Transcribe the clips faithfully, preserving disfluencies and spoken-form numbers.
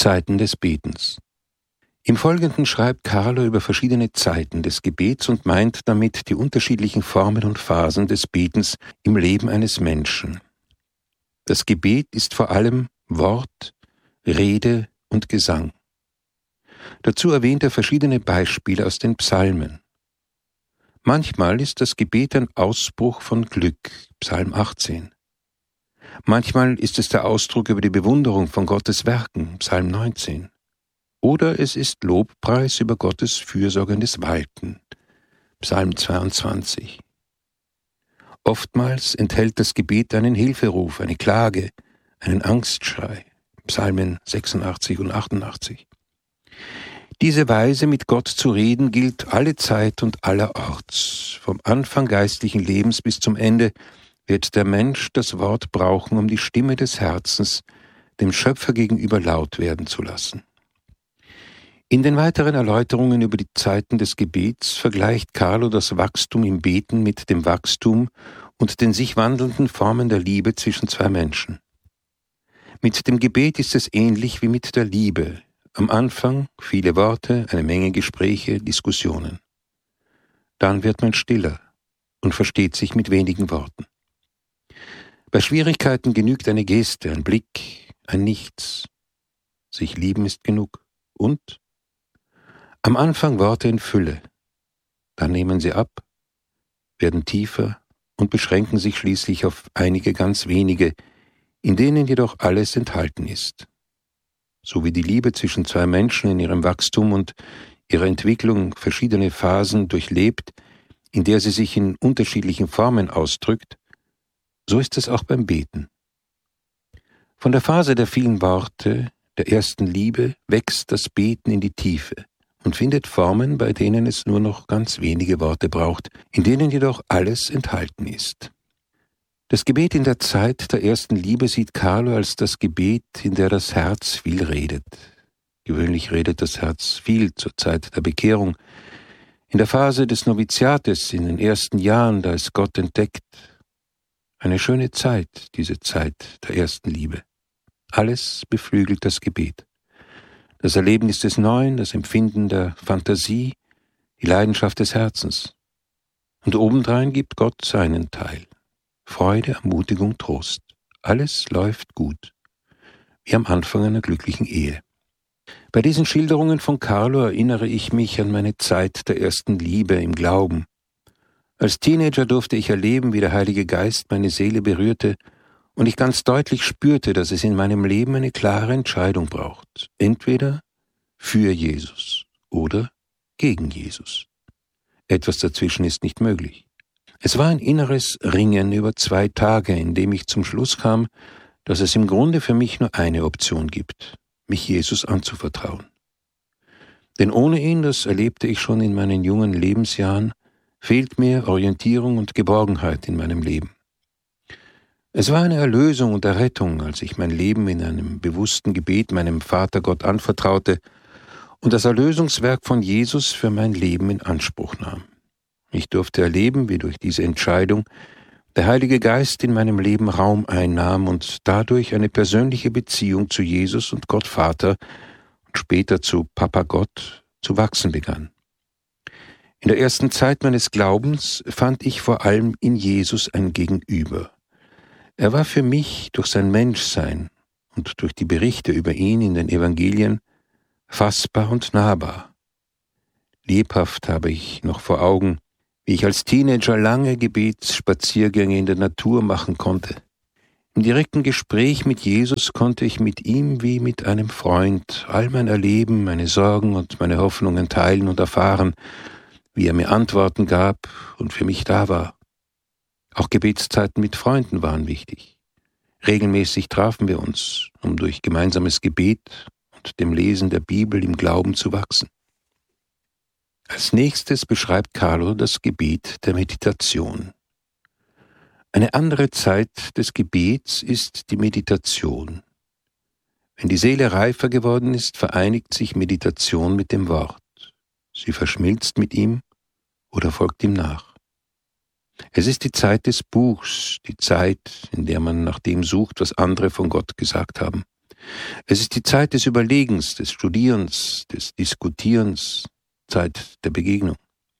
Zeiten des Betens. Im Folgenden schreibt Carlo über verschiedene Zeiten des Gebets und meint damit die unterschiedlichen Formen und Phasen des Betens im Leben eines Menschen. Das Gebet ist vor allem Wort, Rede und Gesang. Dazu erwähnt er verschiedene Beispiele aus den Psalmen. Manchmal ist das Gebet ein Ausbruch von Glück, Psalm achtzehn. Manchmal ist es der Ausdruck über die Bewunderung von Gottes Werken, Psalm neunzehn. Oder es ist Lobpreis über Gottes fürsorgendes Walten, Psalm zweiundzwanzig. Oftmals enthält das Gebet einen Hilferuf, eine Klage, einen Angstschrei, Psalmen sechsundachtzig und achtundachtzig. Diese Weise, mit Gott zu reden, gilt alle Zeit und allerorts. Vom Anfang geistlichen Lebens bis zum Ende wird der Mensch das Wort brauchen, um die Stimme des Herzens dem Schöpfer gegenüber laut werden zu lassen. In den weiteren Erläuterungen über die Zeiten des Gebets vergleicht Carlo das Wachstum im Beten mit dem Wachstum und den sich wandelnden Formen der Liebe zwischen zwei Menschen. Mit dem Gebet ist es ähnlich wie mit der Liebe. Am Anfang viele Worte, eine Menge Gespräche, Diskussionen. Dann wird man stiller und versteht sich mit wenigen Worten. Bei Schwierigkeiten genügt eine Geste, ein Blick, ein Nichts. Sich lieben ist genug. Und? Am Anfang Worte in Fülle. Dann nehmen sie ab, werden tiefer und beschränken sich schließlich auf einige ganz wenige, in denen jedoch alles enthalten ist. So wie die Liebe zwischen zwei Menschen in ihrem Wachstum und ihrer Entwicklung verschiedene Phasen durchlebt, in der sie sich in unterschiedlichen Formen ausdrückt, so ist es auch beim Beten. Von der Phase der vielen Worte, der ersten Liebe, wächst das Beten in die Tiefe und findet Formen, bei denen es nur noch ganz wenige Worte braucht, in denen jedoch alles enthalten ist. Das Gebet in der Zeit der ersten Liebe sieht Carlo als das Gebet, in der das Herz viel redet. Gewöhnlich redet das Herz viel zur Zeit der Bekehrung. In der Phase des Noviziates, in den ersten Jahren, da es Gott entdeckt. Eine schöne Zeit, diese Zeit der ersten Liebe. Alles beflügelt das Gebet. Das Erlebnis des Neuen, das Empfinden der Fantasie, die Leidenschaft des Herzens. Und obendrein gibt Gott seinen Teil. Freude, Ermutigung, Trost. Alles läuft gut, wie am Anfang einer glücklichen Ehe. Bei diesen Schilderungen von Carlo erinnere ich mich an meine Zeit der ersten Liebe im Glauben. Als Teenager durfte ich erleben, wie der Heilige Geist meine Seele berührte und ich ganz deutlich spürte, dass es in meinem Leben eine klare Entscheidung braucht. Entweder für Jesus oder gegen Jesus. Etwas dazwischen ist nicht möglich. Es war ein inneres Ringen über zwei Tage, in dem ich zum Schluss kam, dass es im Grunde für mich nur eine Option gibt, mich Jesus anzuvertrauen. Denn ohne ihn, das erlebte ich schon in meinen jungen Lebensjahren, fehlt mir Orientierung und Geborgenheit in meinem Leben. Es war eine Erlösung und Errettung, als ich mein Leben in einem bewussten Gebet meinem Vater Gott anvertraute und das Erlösungswerk von Jesus für mein Leben in Anspruch nahm. Ich durfte erleben, wie durch diese Entscheidung der Heilige Geist in meinem Leben Raum einnahm und dadurch eine persönliche Beziehung zu Jesus und Gott Vater und später zu Papa Gott zu wachsen begann. In der ersten Zeit meines Glaubens fand ich vor allem in Jesus ein Gegenüber. Er war für mich durch sein Menschsein und durch die Berichte über ihn in den Evangelien fassbar und nahbar. Lebhaft habe ich noch vor Augen, wie ich als Teenager lange Gebetsspaziergänge in der Natur machen konnte. Im direkten Gespräch mit Jesus konnte ich mit ihm wie mit einem Freund all mein Erleben, meine Sorgen und meine Hoffnungen teilen und erfahren, wie er mir Antworten gab und für mich da war. Auch Gebetszeiten mit Freunden waren wichtig. Regelmäßig trafen wir uns, um durch gemeinsames Gebet und dem Lesen der Bibel im Glauben zu wachsen. Als nächstes beschreibt Carlo das Gebet der Meditation. Eine andere Zeit des Gebets ist die Meditation. Wenn die Seele reifer geworden ist, vereinigt sich Meditation mit dem Wort. Sie verschmilzt mit ihm oder folgt ihm nach. Es ist die Zeit des Buchs, die Zeit, in der man nach dem sucht, was andere von Gott gesagt haben. Es ist die Zeit des Überlegens, des Studierens, des Diskutierens, Zeit der Begegnung.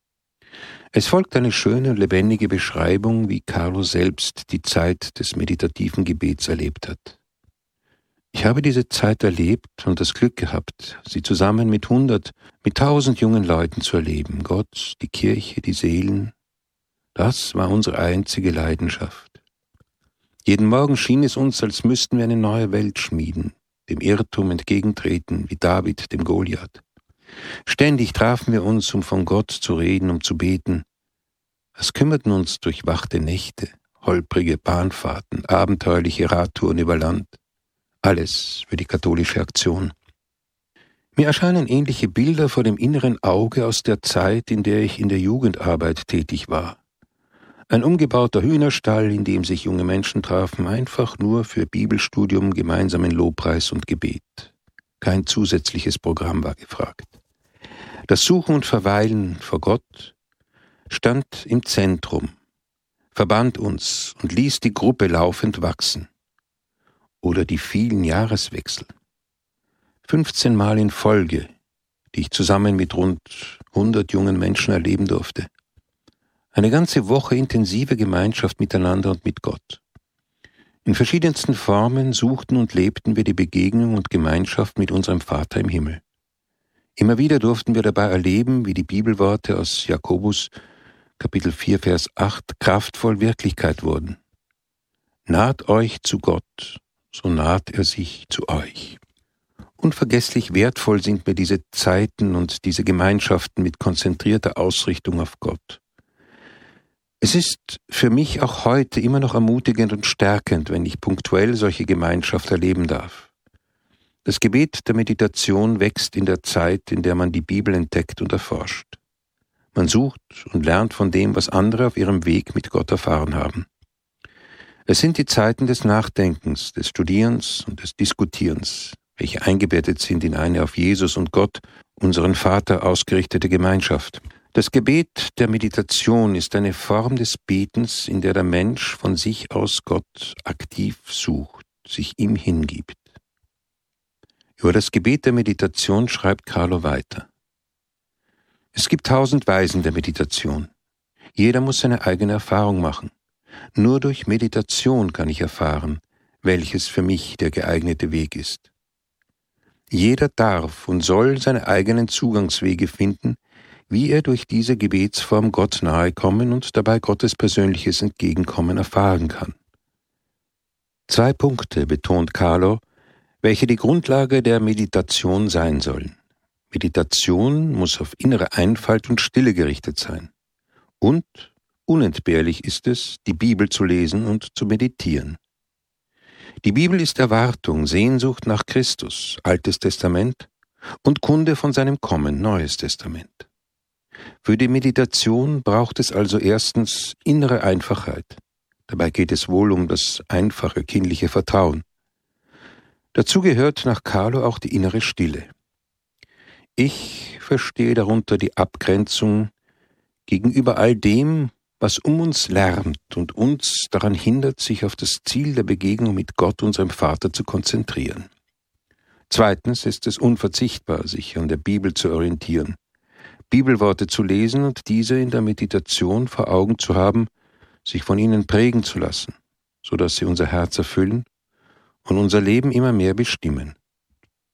Es folgt eine schöne und lebendige Beschreibung, wie Carlo selbst die Zeit des meditativen Gebets erlebt hat. Ich habe diese Zeit erlebt und das Glück gehabt, sie zusammen mit hundert, mit tausend jungen Leuten zu erleben. Gott, die Kirche, die Seelen, das war unsere einzige Leidenschaft. Jeden Morgen schien es uns, als müssten wir eine neue Welt schmieden, dem Irrtum entgegentreten, wie David dem Goliath. Ständig trafen wir uns, um von Gott zu reden, um zu beten. Was kümmerten uns durchwachte Nächte, holprige Bahnfahrten, abenteuerliche Radtouren über Land? Alles für die katholische Aktion. Mir erscheinen ähnliche Bilder vor dem inneren Auge aus der Zeit, in der ich in der Jugendarbeit tätig war. Ein umgebauter Hühnerstall, in dem sich junge Menschen trafen, einfach nur für Bibelstudium, gemeinsamen Lobpreis und Gebet. Kein zusätzliches Programm war gefragt. Das Suchen und Verweilen vor Gott stand im Zentrum, verband uns und ließ die Gruppe laufend wachsen. Oder die vielen Jahreswechsel. fünfzehn Mal in Folge, die ich zusammen mit rund hundert jungen Menschen erleben durfte. Eine ganze Woche intensive Gemeinschaft miteinander und mit Gott. In verschiedensten Formen suchten und lebten wir die Begegnung und Gemeinschaft mit unserem Vater im Himmel. Immer wieder durften wir dabei erleben, wie die Bibelworte aus Jakobus Kapitel vier, Vers acht kraftvoll Wirklichkeit wurden. Naht euch zu Gott, so naht er sich zu euch. Unvergesslich wertvoll sind mir diese Zeiten und diese Gemeinschaften mit konzentrierter Ausrichtung auf Gott. Es ist für mich auch heute immer noch ermutigend und stärkend, wenn ich punktuell solche Gemeinschaft erleben darf. Das Gebet der Meditation wächst in der Zeit, in der man die Bibel entdeckt und erforscht. Man sucht und lernt von dem, was andere auf ihrem Weg mit Gott erfahren haben. Es sind die Zeiten des Nachdenkens, des Studierens und des Diskutierens, welche eingebettet sind in eine auf Jesus und Gott, unseren Vater, ausgerichtete Gemeinschaft. Das Gebet der Meditation ist eine Form des Betens, in der der Mensch von sich aus Gott aktiv sucht, sich ihm hingibt. Über das Gebet der Meditation schreibt Carlo weiter. Es gibt tausend Weisen der Meditation. Jeder muss seine eigene Erfahrung machen. Nur durch Meditation kann ich erfahren, welches für mich der geeignete Weg ist. Jeder darf und soll seine eigenen Zugangswege finden, wie er durch diese Gebetsform Gott nahe kommen und dabei Gottes persönliches Entgegenkommen erfahren kann. Zwei Punkte betont Carlo, welche die Grundlage der Meditation sein sollen. Meditation muss auf innere Einfalt und Stille gerichtet sein. Und unentbehrlich ist es, die Bibel zu lesen und zu meditieren. Die Bibel ist Erwartung, Sehnsucht nach Christus, Altes Testament, und Kunde von seinem Kommen, Neues Testament. Für die Meditation braucht es also erstens innere Einfachheit. Dabei geht es wohl um das einfache kindliche Vertrauen. Dazu gehört nach Carlo auch die innere Stille. Ich verstehe darunter die Abgrenzung gegenüber all dem, was um uns lärmt und uns daran hindert, sich auf das Ziel der Begegnung mit Gott, unserem Vater, zu konzentrieren. Zweitens ist es unverzichtbar, sich an der Bibel zu orientieren, Bibelworte zu lesen und diese in der Meditation vor Augen zu haben, sich von ihnen prägen zu lassen, so dass sie unser Herz erfüllen und unser Leben immer mehr bestimmen.